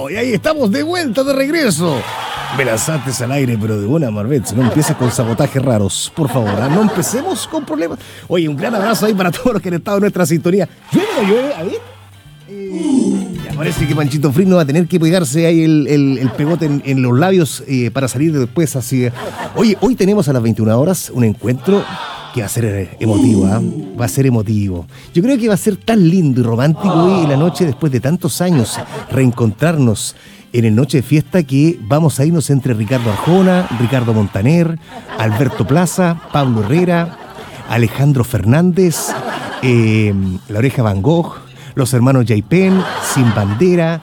¡Oh! Y ahí estamos de vuelta, de regreso. Me lanzaste al aire, pero de buena, Marvet. Si no empieces con sabotajes raros, por favor, no empecemos con problemas. Oye, un gran abrazo ahí para todos los que han estado en nuestra sintonía. ¿Llueve o no llueve? A ver. Ya parece que Panchito Frino va a tener que pegarse ahí el pegote en los labios para salir después así. Oye, hoy tenemos a las 21 horas un encuentro que va a ser emotivo, ¿eh? Va a ser emotivo. Yo creo que va a ser tan lindo y romántico hoy en la noche, después de tantos años, reencontrarnos en el Noche de Fiesta, que vamos a irnos entre Ricardo Arjona, Ricardo Montaner, Alberto Plaza, Pablo Herrera, Alejandro Fernández, La Oreja Van Gogh, los hermanos Yaipen, Sin Bandera,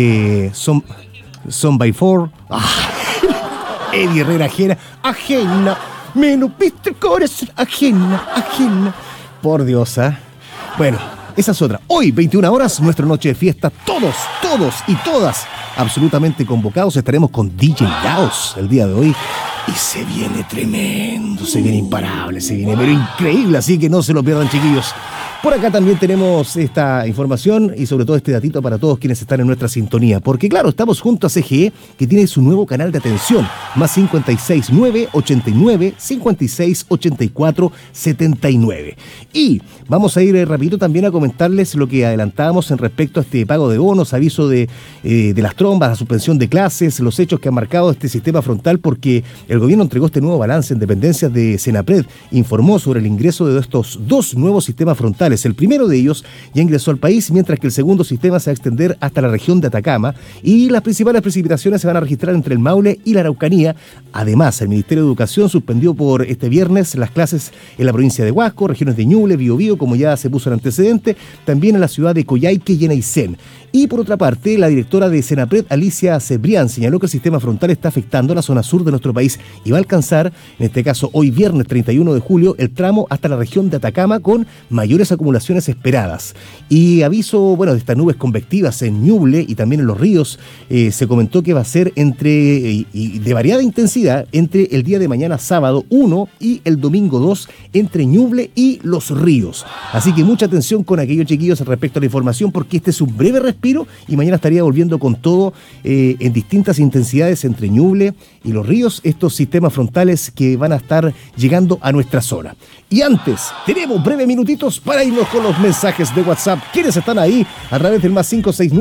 Son by Four, Eddie Herrera Ajena. Me lo viste el corazón, ajena. Por Dios, ¿eh? Bueno, esa es otra. Hoy, 21 horas, nuestra noche de fiesta. Todos y todas absolutamente convocados. Estaremos con DJ Laos el día de hoy. Y se viene tremendo, se viene imparable, se viene pero increíble. Así que no se lo pierdan, chiquillos. Por acá también tenemos esta información y sobre todo este datito para todos quienes están en nuestra sintonía. Porque claro, estamos junto a CGE, que tiene su nuevo canal de atención. Más 569 89 56 84 79. Y vamos a ir rapidito también a comentarles lo que adelantábamos en respecto a este pago de bonos, aviso de las trombas, la suspensión de clases, los hechos que han marcado este sistema frontal, porque el gobierno entregó este nuevo balance en dependencias de Senapred. Informó sobre el ingreso de estos dos nuevos sistemas frontales. El primero de ellos ya ingresó al país, mientras que el segundo sistema se va a extender hasta la región de Atacama y las principales precipitaciones se van a registrar entre el Maule y la Araucanía. Además, el Ministerio de Educación suspendió por este viernes las clases en la provincia de Huasco, regiones de Ñuble, Biobío, como ya se puso en antecedente, también en la ciudad de Coyhaique y en Aysén. Y por otra parte, la directora de Senapred, Alicia Cebrián, señaló que el sistema frontal está afectando la zona sur de nuestro país y va a alcanzar, en este caso hoy viernes 31 de julio, el tramo hasta la región de Atacama con mayores acumulaciones esperadas. Y aviso, bueno, de estas nubes convectivas en Ñuble y también en los ríos, se comentó que va a ser y de variada intensidad entre el día de mañana sábado 1 y el domingo 2 entre Ñuble y los ríos. Así que mucha atención con aquellos chiquillos respecto a la información, porque este es un breve respiro y mañana estaría volviendo con todo en distintas intensidades entre Ñuble y los ríos, estos sistemas frontales que van a estar llegando a nuestra zona. Y antes, tenemos breves minutitos para irnos con los mensajes de WhatsApp. ¿Quiénes están ahí? A través del más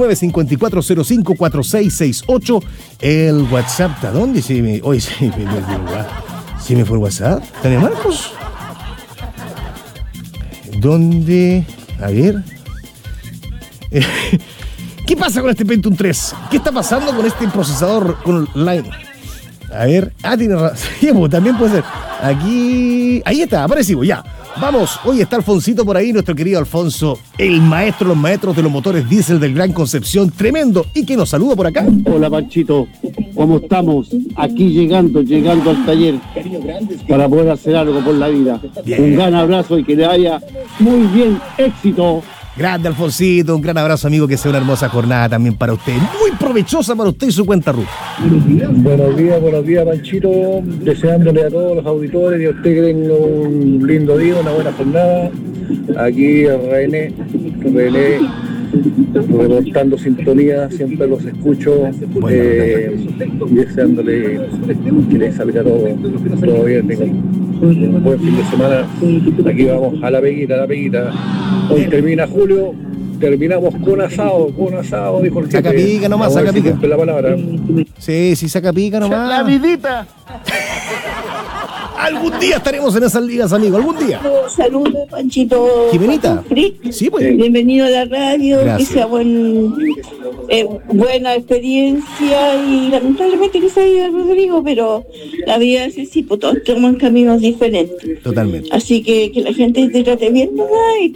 569-5405-4668. El WhatsApp, ¿a dónde se me... Oye, se me fue el WhatsApp. ¿Tania Marcos? ¿Dónde? A ver... ¿Qué pasa con este Pentium 3? ¿Qué está pasando con este procesador con Line? A ver, tiene razón. Sí, también puede ser. Aquí, ahí está, aparecido, ya. Vamos, hoy está Alfonsito por ahí, nuestro querido Alfonso, el maestro, los maestros de los motores diésel del Gran Concepción, tremendo, y que nos saluda por acá. Hola Panchito, ¿cómo estamos? Aquí llegando al taller para poder hacer algo por la vida. Bien. Un gran abrazo y que le haya muy bien éxito. Grande Alfonsito, un gran abrazo amigo, que sea una hermosa jornada también para usted, muy provechosa para usted y su cuenta RUT. Buenos días Panchito, deseándole a todos los auditores y a usted que tenga un lindo día, una buena jornada. Aquí René reportando sintonía, siempre los escucho, deseándole que les salga todo bien, un buen fin de semana. Aquí vamos a la peguita. Hoy termina julio, terminamos con asado, dijo el jefe. Saca pica nomás, saca pica. La palabra. Sí, saca pica nomás. La vidita. Algún día estaremos en esas ligas, amigo, algún día. Saludos, Panchito. Jimenita. Sí, pues. Bienvenido a la radio. Gracias. Que sea buena experiencia y lamentablemente que se ha ido Rodrigo, pero la vida es así, pues todos toman caminos diferentes. Totalmente. Así que la gente te trate bien, ¿verdad?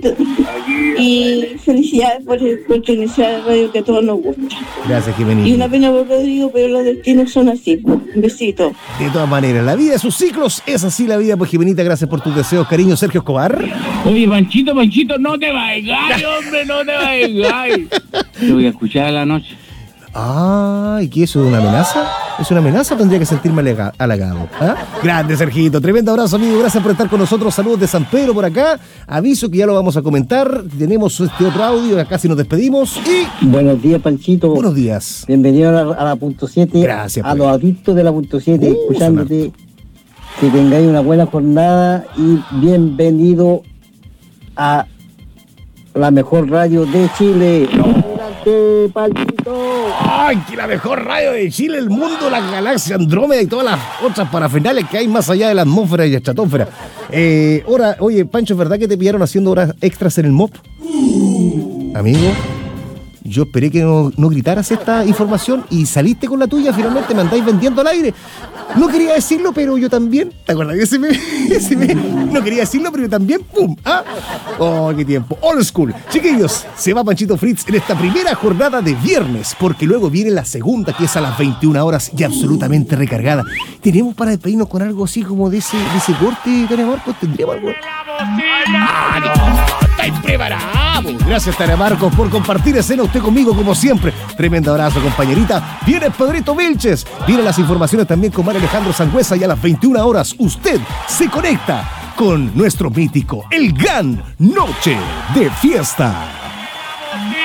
Y felicidades por iniciar la radio que a todos nos gusta. Gracias, Jimenita. Y una pena por Rodrigo, pero los destinos son así. Un besito. De todas maneras, la vida de sus ciclos es así la vida, pues Jimenita, gracias por tus deseos, cariño. Sergio Escobar. Oye, Panchito, no te vayas, hombre, no te vayas. Te voy a escuchar a la noche. ¿Y qué es eso, de una amenaza? ¿Es una amenaza o tendría que sentirme halagado? ¿Ah? Grande, Sergito. Tremendo abrazo, amigo. Gracias por estar con nosotros. Saludos de San Pedro por acá. Aviso que ya lo vamos a comentar. Tenemos este otro audio. Acá sí nos despedimos. Y... Buenos días, Panchito. Buenos días. Bienvenido a la punto 7. Gracias. A los adictos de la punto 7, escuchándote. Que tengáis una buena jornada y bienvenido a la mejor radio de Chile. ¡Adelante, Panchito! ¡Ay, que la mejor radio de Chile, el mundo, la galaxia Andrómeda y todas las otras parafernales que hay más allá de la atmósfera y la estratosfera! Oye, Pancho, ¿es verdad que te pillaron haciendo horas extras en el MOP? Amigo, yo esperé que no gritaras esta información y saliste con la tuya, finalmente me andáis vendiendo al aire. No quería decirlo, pero yo también. ¿Te acuerdas de ese meme? No quería decirlo, pero yo también. ¡Pum! ¿Ah? ¡Oh, qué tiempo! Old school. Chiquillos, se va Panchito Fritz en esta primera jornada de viernes, porque luego viene la segunda, que es a las 21 horas y absolutamente recargada. ¿Tenemos para despedirnos con algo así como de ese corte, Tania Marcos? ¿Tendríamos algo? ¡Ah, no! ¡Estáis preparados! Gracias, Tania Marcos, por compartir escena usted conmigo, como siempre. Tremendo abrazo, compañerita. Viene Pedrito Vilches. Vienen las informaciones también con Mario Alejandro Sangüesa y a las 21 horas usted se conecta con nuestro mítico, el gran Noche de Fiesta.